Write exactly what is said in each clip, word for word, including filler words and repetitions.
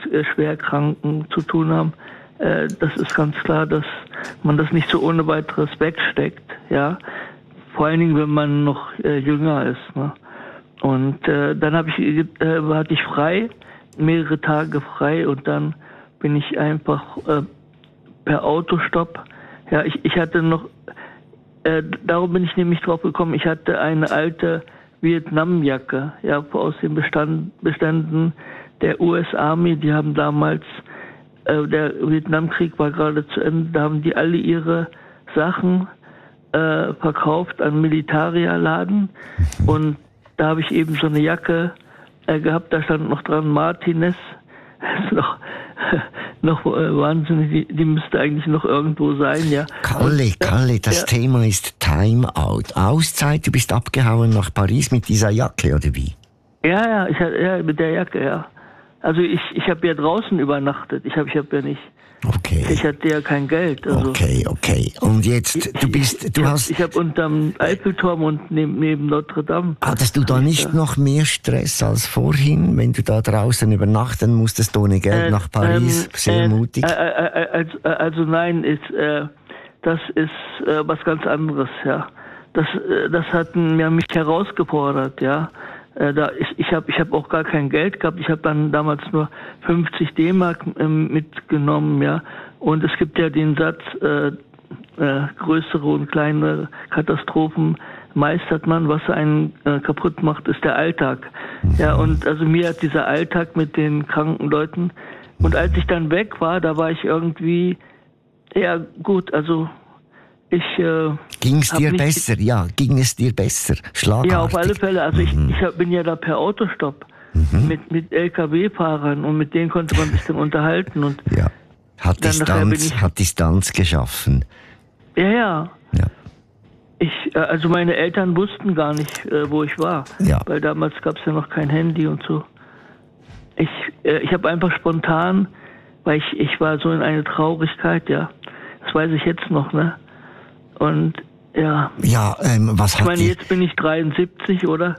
äh, Schwerkranken zu tun haben, äh, das ist ganz klar, dass man das nicht so ohne weiteres wegsteckt, ja. Vor allen Dingen, wenn man noch äh, jünger ist, ne? Und äh, dann habe ich, äh, hatte ich frei, mehrere Tage frei, und dann bin ich einfach äh, per Autostopp. Ja, ich, ich hatte noch, äh, darum bin ich nämlich drauf gekommen, ich hatte eine alte Vietnamjacke, ja, aus den Bestand, Beständen der U S Army. Die haben damals, äh, der Vietnamkrieg war gerade zu Ende, da haben die alle ihre Sachen äh, verkauft an Militaria-Laden, und da habe ich eben so eine Jacke äh, gehabt, da stand noch dran Martinez, noch, noch äh, wahnsinnig, die, die müsste eigentlich noch irgendwo sein, ja. Kalle, Kalle, das ja. Thema ist Timeout. Auszeit, du bist abgehauen nach Paris mit dieser Jacke, oder wie? Ja, ja, ich, ja mit der Jacke, ja. Also ich, ich habe ja draußen übernachtet, ich habe ich hab ja nicht... Okay. Ich hatte ja kein Geld. Also okay, okay. Und jetzt, du bist, ich, du ich hast... Hab, ich habe unterm Eiffelturm und neben, neben Notre Dame... Hattest du da nicht da. noch mehr Stress als vorhin, wenn du da draußen übernachten musstest ohne Geld äh, nach Paris? Ähm, Sehr äh, mutig. Äh, äh, äh, also, also nein, ist, äh, das ist äh, was ganz anderes, ja. Das, äh, das hat mir mich herausgefordert, ja. Da ich ich habe ich habe auch gar kein Geld gehabt. Ich habe dann damals nur fünfzig D-Mark ähm, mitgenommen, ja. Und es gibt ja den Satz, äh, äh, größere und kleine Katastrophen meistert man. Was einen äh, kaputt macht, ist der Alltag. Ja, und also mir hat dieser Alltag mit den kranken Leuten, und als ich dann weg war, da war ich irgendwie, ja gut, also Ich, äh, ging es dir besser? Ja, ging es dir besser? Schlagartig? Ja, auf alle Fälle. Also mhm. ich, ich bin ja da per Autostopp mhm. mit, mit L K W-Fahrern, und mit denen konnte man sich dann unterhalten. Und ja, hat Distanz, ich, hat Distanz geschaffen. Ja, ja. ja. Ich, also meine Eltern wussten gar nicht, äh, wo ich war. Ja. Weil damals gab es ja noch kein Handy und so. Ich, äh, ich habe einfach spontan, weil ich, ich war so in eine Traurigkeit, ja. Das weiß ich jetzt noch, ne? Und ja, ja ähm, was ich hat meine, jetzt bin ich dreiundsiebzig, oder?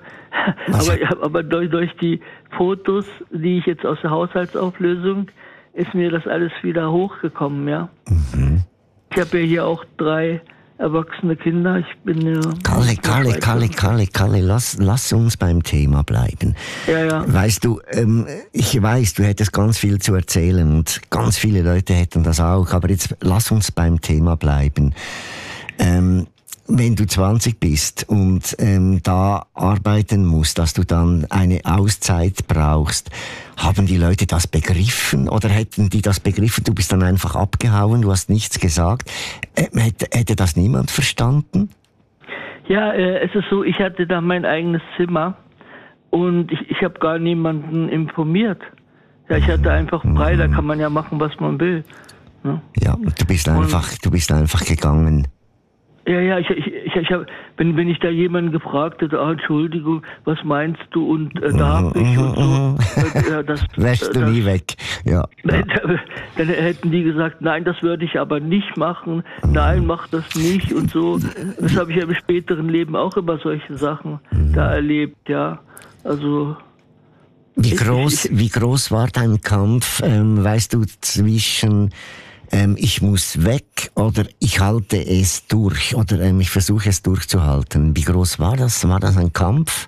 aber aber durch, durch die Fotos, die ich jetzt aus der Haushaltsauflösung, ist mir das alles wieder hochgekommen, ja. Mhm. Ich habe ja hier auch drei erwachsene Kinder. Ich bin ja... Kalle, Kalle, Kalle, Kalle, Kalle, lass, lass uns beim Thema bleiben. Ja, ja. Weißt du, ähm, ich weiß, du hättest ganz viel zu erzählen und ganz viele Leute hätten das auch, aber jetzt lass uns beim Thema bleiben. Ähm, wenn du zwanzig bist und ähm, da arbeiten musst, dass du dann eine Auszeit brauchst, haben die Leute das begriffen oder hätten die das begriffen? Du bist dann einfach abgehauen, du hast nichts gesagt. Äh, hätte, hätte das niemand verstanden? Ja, äh, es ist so, ich hatte da mein eigenes Zimmer und ich, ich habe gar niemanden informiert. Ja, ich hatte einfach frei, da kann man ja machen, was man will. Ne? Ja, du bist einfach, und, du bist einfach gegangen. Ja, ja, ich, ich, ich, ich hab, wenn, wenn ich da jemanden gefragt hätte, ah, Entschuldigung, was meinst du, und äh, da hab ich und so. Äh, das, Lässt äh, du das, nie weg, ja. Dann, dann hätten die gesagt, nein, das würde ich aber nicht machen, nein, mach das nicht und so. Das habe ich ja im späteren Leben auch immer solche Sachen da erlebt, ja. Also... Wie groß, ich, ich, wie groß war dein Kampf, ähm, weißt du, zwischen... Ähm, ich muss weg oder ich halte es durch oder ähm, ich versuche es durchzuhalten. Wie groß war das? War das ein Kampf?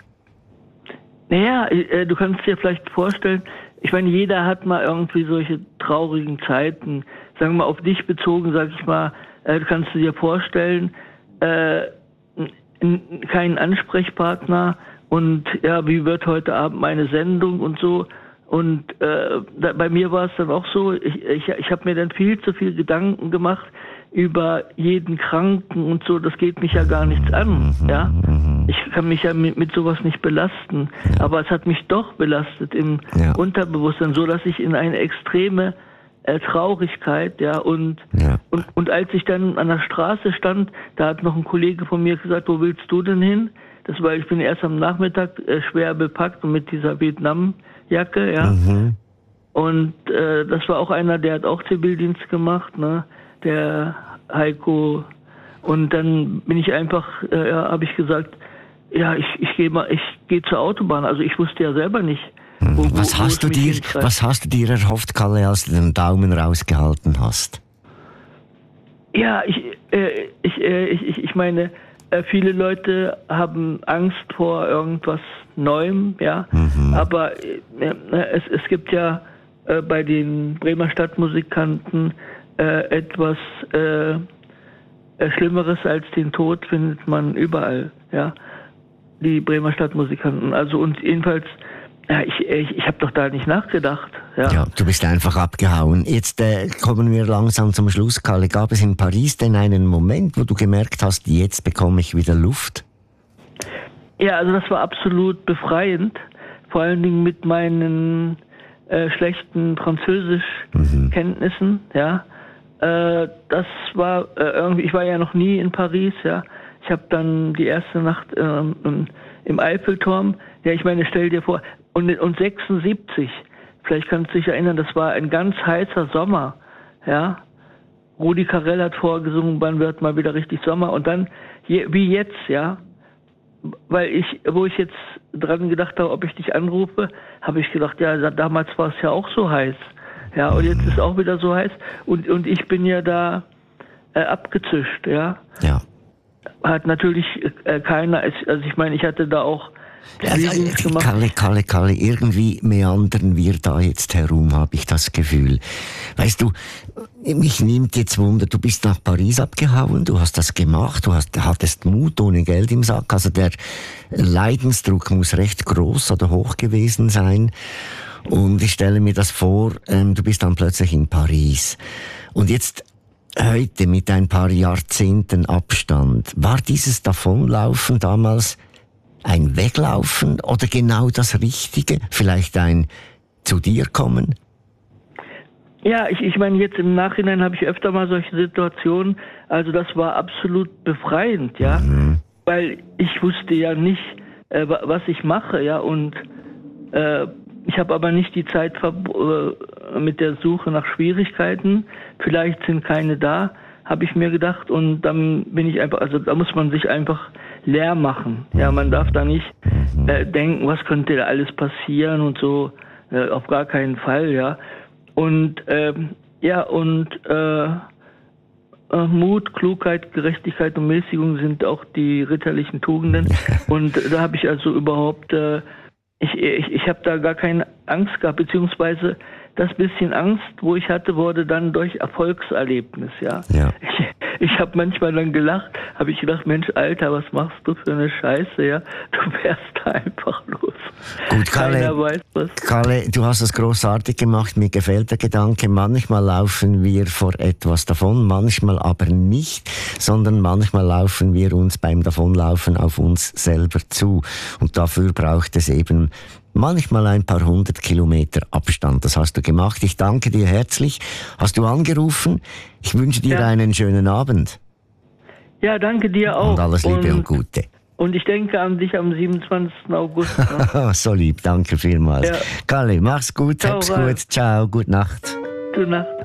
Naja, äh, du kannst dir vielleicht vorstellen, ich meine, jeder hat mal irgendwie solche traurigen Zeiten. Sagen wir mal, auf dich bezogen, sag ich mal, äh, du kannst dir vorstellen, äh, keinen Ansprechpartner und ja, wie wird heute Abend meine Sendung und so. Und äh, da, bei mir war es dann auch so, ich, ich, ich habe mir dann viel zu viel Gedanken gemacht über jeden Kranken und so, das geht mich ja gar nichts an, ja. Ich kann mich ja mit, mit sowas nicht belasten, aber es hat mich doch belastet im ja. Unterbewusstsein, so dass ich in eine extreme äh, Traurigkeit, ja, und, ja. und und als ich dann an der Straße stand, da hat noch ein Kollege von mir gesagt, wo willst du denn hin? Das war, ich bin erst am Nachmittag äh, schwer bepackt und mit dieser Vietnam Jacke, ja. Mhm. Und äh, das war auch einer, der hat auch Zivildienst gemacht, ne? Der Heiko. Und dann bin ich einfach, äh, ja, habe ich gesagt, ja, ich ich gehe mal, ich gehe zur Autobahn. Also ich wusste ja selber nicht, Wo, wo, was, hast du dir, was hast du dir erhofft, Kalle, als du den Daumen rausgehalten hast? Ja, ich, äh, ich, äh, ich, ich meine, äh, viele Leute haben Angst vor irgendwas Neuem, ja. Mhm. Aber äh, es, es gibt ja äh, bei den Bremer Stadtmusikanten äh, etwas äh, Schlimmeres als den Tod findet man überall, ja. Die Bremer Stadtmusikanten. Also und jedenfalls, ja, ich, ich, ich habe doch da nicht nachgedacht. Ja. ja, du bist einfach abgehauen. Jetzt äh, kommen wir langsam zum Schluss, Kalle. Gab es in Paris denn einen Moment, wo du gemerkt hast, jetzt bekomme ich wieder Luft? Ja, also das war absolut befreiend. Vor allen Dingen mit meinen äh, schlechten Französischkenntnissen, mhm. ja. Äh, das war äh, irgendwie, ich war ja noch nie in Paris, ja. Ich habe dann die erste Nacht ähm, im Eiffelturm, ja, ich meine, stell dir vor, und, und sechsundsiebzig, vielleicht kannst du dich erinnern, das war ein ganz heißer Sommer, ja. Rudi Carrell hat vorgesungen, wann wird mal wieder richtig Sommer, und dann, je, wie jetzt, ja, weil ich, wo ich jetzt dran gedacht habe, ob ich dich anrufe, habe ich gedacht, ja, damals war es ja auch so heiß, ja, und jetzt ist es auch wieder so heiß, und, und ich bin ja da äh, abgezischt, ja. Ja. Hat natürlich äh, keiner, also ich meine, ich hatte da auch also, gemacht. Kalle, Kalle, Kalle, irgendwie meandern wir da jetzt herum, habe ich das Gefühl. Weißt du, mich nimmt jetzt Wunder, du bist nach Paris abgehauen, du hast das gemacht, du hast, hattest Mut ohne Geld im Sack, also der Leidensdruck muss recht groß oder hoch gewesen sein. Und ich stelle mir das vor, ähm, du bist dann plötzlich in Paris. Und jetzt heute mit ein paar Jahrzehnten Abstand, war dieses Davonlaufen damals ein Weglaufen oder genau das Richtige? Vielleicht ein zu dir kommen? Ja, ich, ich meine, jetzt im Nachhinein habe ich öfter mal solche Situationen, also das war absolut befreiend, ja, mhm. weil ich wusste ja nicht, äh, was ich mache, ja, und äh, ich habe aber nicht die Zeit ver- äh, mit der Suche nach Schwierigkeiten. Vielleicht sind keine da, habe ich mir gedacht. Und dann bin ich einfach, also da muss man sich einfach leer machen. Ja, man darf da nicht äh, denken, was könnte da alles passieren und so. Äh, auf gar keinen Fall, ja. Und ähm, ja, und äh, äh, Mut, Klugheit, Gerechtigkeit und Mäßigung sind auch die ritterlichen Tugenden. Und da habe ich also überhaupt äh, Ich, ich, ich habe da gar keine Angst gehabt, beziehungsweise das bisschen Angst, wo ich hatte, wurde dann durch Erfolgserlebnis, ja. ja. Ich, ich habe manchmal dann gelacht, habe ich gedacht, Mensch, Alter, was machst du für eine Scheiße, ja? Du fährst da einfach los. Gut, Kalle, Keiner weiß was. Kalle, du hast das großartig gemacht, mir gefällt der Gedanke, manchmal laufen wir vor etwas davon, manchmal aber nicht, sondern manchmal laufen wir uns beim Davonlaufen auf uns selber zu. Und dafür braucht es eben manchmal ein paar hundert Kilometer Abstand. Das hast du gemacht. Ich danke dir herzlich. Hast du angerufen? Ich wünsche dir ja. einen schönen Abend. Ja, danke dir auch. Und alles Liebe und, und Gute. Und ich denke an dich am siebenundzwanzigsten August. Ne? So lieb, danke vielmals. Ja. Kalle, mach's gut, Ciao, hab's gut. Ciao, gute Nacht. Gute Nacht.